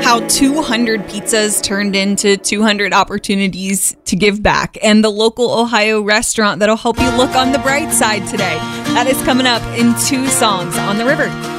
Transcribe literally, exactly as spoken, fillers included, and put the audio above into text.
how two hundred pizzas turned into two hundred opportunities to give back, and the local Ohio restaurant that'll help you look on the bright side today. That is coming up in two songs on the river.